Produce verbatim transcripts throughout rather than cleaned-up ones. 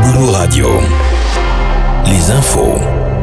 Blue Radio. Les infos.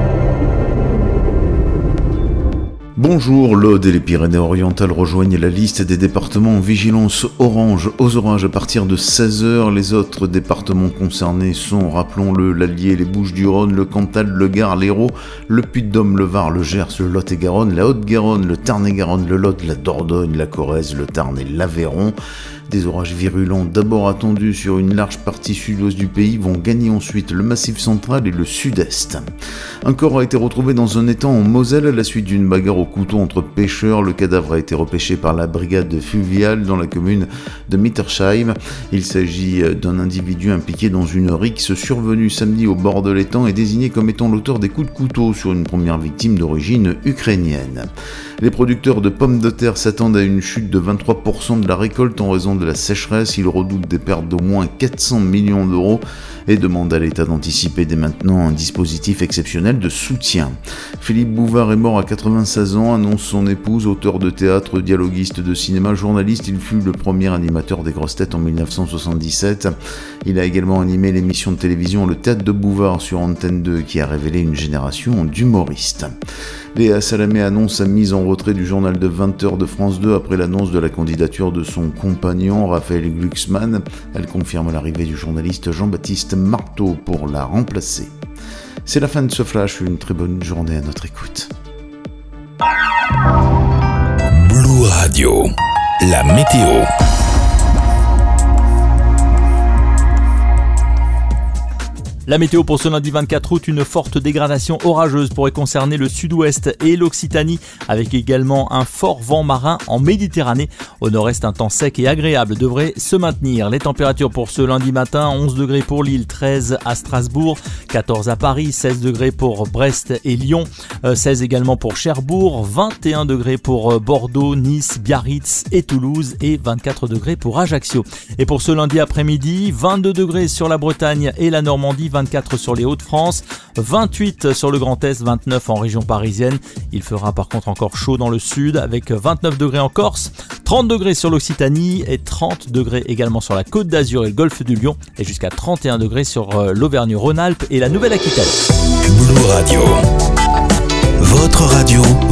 Bonjour, l'Aude et les Pyrénées-Orientales rejoignent la liste des départements en vigilance orange aux orages à partir de seize heures. Les autres départements concernés sont, rappelons-le, l'Allier, les Bouches-du-Rhône, le Cantal, le Gard, l'Hérault, le Puy-de-Dôme, le Var, le Gers, le Lot-et-Garonne, la Haute-Garonne, le Tarn-et-Garonne, le Lot, la Dordogne, la Corrèze, le Tarn et l'Aveyron. Des orages virulents d'abord attendus sur une large partie sud-ouest du pays vont gagner ensuite le Massif central et le sud-est. Un corps a été retrouvé dans un étang en Moselle à la suite d'une bagarre au couteau entre pêcheurs. Le cadavre a été repêché par la brigade fluviale dans la commune de Mittersheim. Il s'agit d'un individu impliqué dans une rixe survenue samedi au bord de l'étang et désigné comme étant l'auteur des coups de couteau sur une première victime d'origine ukrainienne. Les producteurs de pommes de terre s'attendent à une chute de vingt-trois pour cent de la récolte en raison de la sécheresse. Ils redoutent des pertes d'au moins quatre cents millions d'euros et demandent à l'État d'anticiper dès maintenant un dispositif exceptionnel de soutien. Philippe Bouvard est mort à quatre-vingt-seize ans, annonce son épouse, auteur de théâtre, dialoguiste de cinéma, journaliste. Il fut le premier animateur des grosses têtes en dix-neuf cent soixante-dix-sept. Il a également animé l'émission de télévision Le Théâtre de Bouvard sur Antenne deux qui a révélé une génération d'humoristes. Léa Salamé annonce sa mise en retrait du journal de vingt heures de France deux après l'annonce de la candidature de son compagnon Raphaël Glucksmann. Elle confirme l'arrivée du journaliste Jean-Baptiste Marteau pour la remplacer. C'est la fin de ce flash, une très bonne journée à notre écoute. Blue Radio, la météo. La météo pour ce lundi vingt-quatre août, une forte dégradation orageuse pourrait concerner le sud-ouest et l'Occitanie, avec également un fort vent marin en Méditerranée. Au nord-est, un temps sec et agréable devrait se maintenir. Les températures pour ce lundi matin, onze degrés pour Lille, treize à Strasbourg, quatorze à Paris, seize degrés pour Brest et Lyon, seize également pour Cherbourg, vingt et un degrés pour Bordeaux, Nice, Biarritz et Toulouse et vingt-quatre degrés pour Ajaccio. Et pour ce lundi après-midi, vingt-deux degrés sur la Bretagne et la Normandie, vingt-quatre sur les Hauts-de-France, vingt-huit sur le Grand Est, vingt-neuf en région parisienne. Il fera par contre encore chaud dans le sud avec vingt-neuf degrés en Corse, trente degrés sur l'Occitanie et trente degrés également sur la Côte d'Azur et le golfe du Lion et jusqu'à trente et un degrés sur l'Auvergne-Rhône-Alpes et la Nouvelle-Aquitaine. Blue Radio, votre radio